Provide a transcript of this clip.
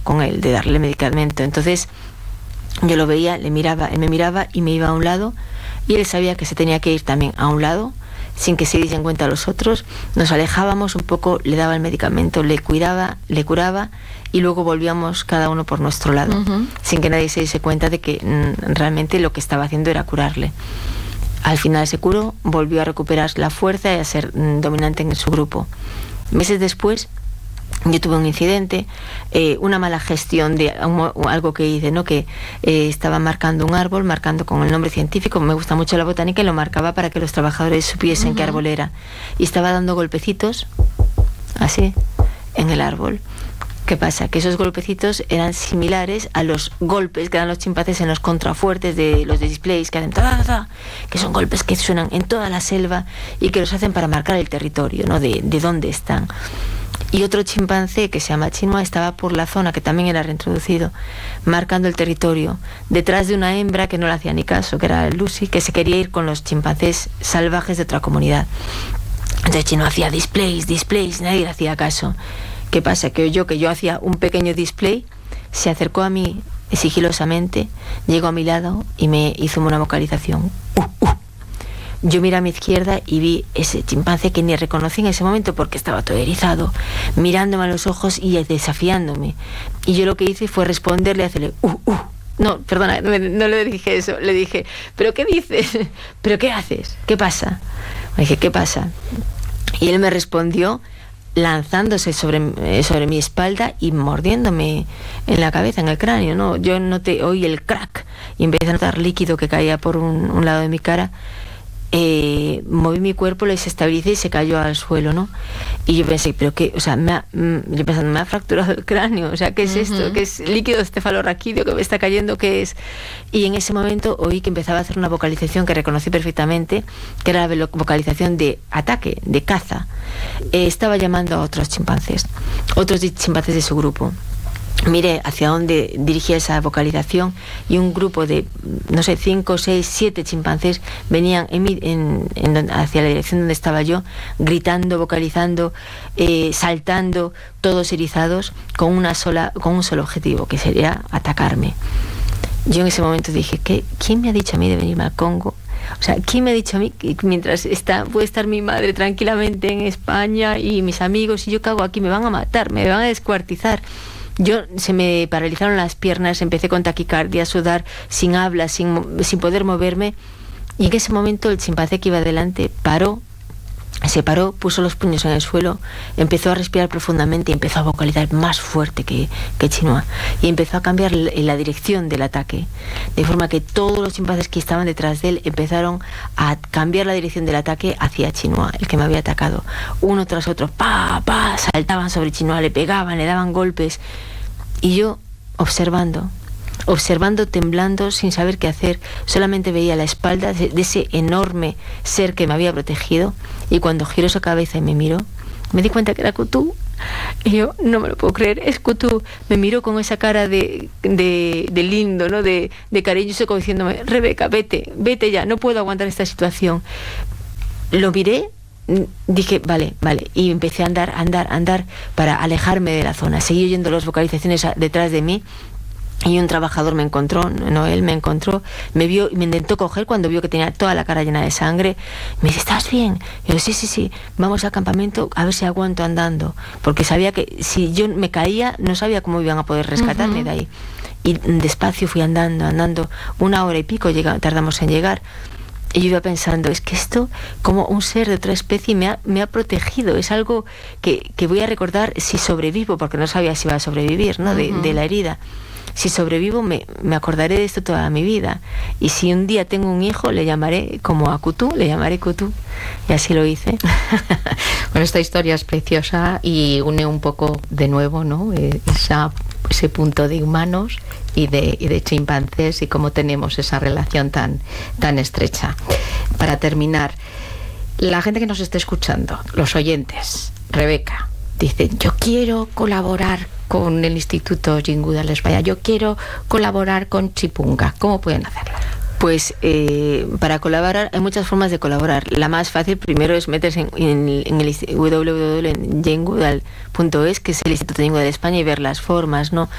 con él, de darle medicamento. Entonces yo lo veía, le miraba, él me miraba y me iba a un lado, y él sabía que se tenía que ir también a un lado, sin que se diesen cuenta los otros. Nos alejábamos un poco, le daba el medicamento, le cuidaba, le curaba, y luego volvíamos cada uno por nuestro lado, sin que nadie se diese cuenta de que realmente lo que estaba haciendo era curarle. Al final se curó, volvió a recuperar la fuerza y a ser dominante en su grupo. Meses después yo tuve un incidente, una mala gestión de algo que hice, ¿no? Que estaba marcando un árbol, marcando con el nombre científico, me gusta mucho la botánica, y lo marcaba para que los trabajadores supiesen qué árbol era. Y estaba dando golpecitos, así, en el árbol. ¿Qué pasa? Que esos golpecitos eran similares a los golpes que dan los chimpancés en los contrafuertes de los displays, que hacen que son golpes que suenan en toda la selva y que los hacen para marcar el territorio, ¿no? de dónde están. Y otro chimpancé que se llama Chinua estaba por la zona, que también era reintroducido, marcando el territorio, detrás de una hembra que no le hacía ni caso, que era Lucy, que se quería ir con los chimpancés salvajes de otra comunidad. Entonces Chinua hacía displays, nadie le hacía caso. ¿Qué pasa? Que yo hacía un pequeño display, se acercó a mí sigilosamente, llegó a mi lado y me hizo una vocalización. Yo miré a mi izquierda y vi ese chimpancé que ni reconocí en ese momento porque estaba todo erizado, mirándome a los ojos y desafiándome. Y yo lo que hice fue responderle y hacerle No, perdona, no le dije eso, le dije, ¿pero qué dices? ¿Pero qué haces? ¿Qué pasa? Le dije, ¿qué pasa? Y él me respondió lanzándose sobre mi espalda y mordiéndome en la cabeza, en el cráneo, ¿no? Yo oí el crack y empecé a notar líquido que caía por un lado de mi cara. Moví mi cuerpo, lo desestabilicé y se cayó al suelo, ¿no? Y yo pensé, pero qué, o sea, yo pensando, me ha fracturado el cráneo, o sea, ¿qué es esto? ¿Qué es líquido cefalorraquídeo que me está cayendo? ¿Qué es? Y en ese momento oí que empezaba a hacer una vocalización que reconocí perfectamente, que era la vocalización de ataque, de caza. Estaba llamando a otros chimpancés de su grupo. Miré hacia dónde dirigía esa vocalización y un grupo de, no sé, 5, 6, 7 chimpancés venían hacia la dirección donde estaba yo, gritando, vocalizando, saltando, todos erizados, con un solo objetivo, que sería atacarme. Yo en ese momento dije, ¿quién me ha dicho a mí de venirme al Congo? O sea, ¿quién me ha dicho a mí que mientras puede estar mi madre tranquilamente en España y mis amigos, y yo cago aquí, me van a matar, me van a descuartizar? Se me paralizaron las piernas, empecé con taquicardia, a sudar, sin habla, sin poder moverme. Y en ese momento el chimpancé que iba delante se paró, puso los puños en el suelo, empezó a respirar profundamente y empezó a vocalizar más fuerte que Chinua. Y empezó a cambiar la dirección del ataque, de forma que todos los chimpancés que estaban detrás de él empezaron a cambiar la dirección del ataque hacia Chinua, el que me había atacado. Uno tras otro, saltaban sobre Chinua, le pegaban, le daban golpes. Y yo observando, temblando, sin saber qué hacer, solamente veía la espalda de ese enorme ser que me había protegido, y cuando giró su cabeza y me miró, me di cuenta que era Kutu, y yo no me lo puedo creer, es Kutu. Me miró con esa cara de lindo, ¿no? De cariñoso, como diciéndome, Rebeca, vete ya, no puedo aguantar esta situación. Lo miré, dije, vale, y empecé a andar para alejarme de la zona. Seguí oyendo las vocalizaciones detrás de mí, y un trabajador me encontró, Noel me encontró, me vio y me intentó coger cuando vio que tenía toda la cara llena de sangre. Me dice, ¿estás bien? Y yo, sí, vamos al campamento a ver si aguanto andando, porque sabía que si yo me caía no sabía cómo iban a poder rescatarme de ahí. Y despacio fui andando 1 hora y pico tardamos en llegar. Y yo iba pensando, es que esto, como un ser de otra especie, me ha protegido. Es algo que voy a recordar si sobrevivo, porque no sabía si iba a sobrevivir, ¿no? De la herida. Si sobrevivo, me acordaré de esto toda mi vida. Y si un día tengo un hijo, le llamaré como a Kutu, le llamaré Kutu. Y así lo hice. Bueno, esta historia es preciosa y une un poco de nuevo, ¿no? Ese punto de humanos y de chimpancés, y cómo tenemos esa relación tan estrecha. Para terminar, la gente que nos esté escuchando, los oyentes, Rebeca, dice, yo quiero colaborar con el Instituto Jane Goodall España, yo quiero colaborar con Chipunga. ¿Cómo pueden hacerlo? Pues para colaborar hay muchas formas de colaborar. La más fácil primero es meterse en el www.janegoodall.es, que es el Instituto Jane Goodall España, y ver las formas, ¿no?